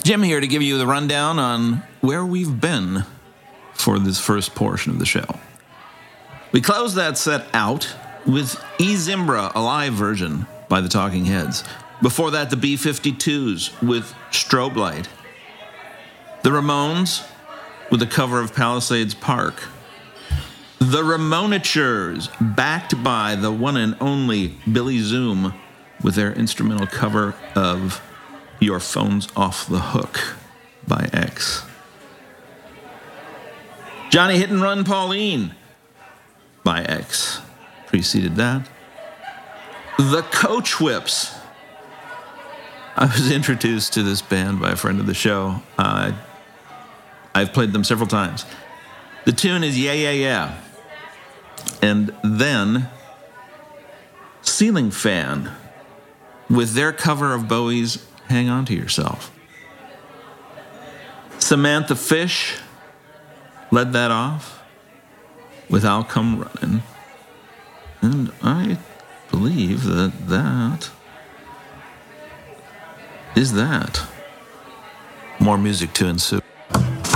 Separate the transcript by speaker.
Speaker 1: Jim here to give you the rundown on where we've been for this first portion of the show. We closed that set out with E Zimbra, a live version by the Talking Heads. Before that, the B-52s with Strobe Light. The Ramones with a cover of Palisades Park. The Ramonatures, backed by the one and only Billy Zoom, with their instrumental cover of Your Phone's Off the Hook by X. Johnny Hit and Run Pauline by X preceded that. The Coach Whips. I was introduced to this band by a friend of the show. I've played them several times. The tune is Yeah, Yeah, Yeah. And then Ceiling Fan with their cover of Bowie's Hang On to Yourself. Samantha Fish led that off with I'll Come Running. And I believe that is that. More music to ensue.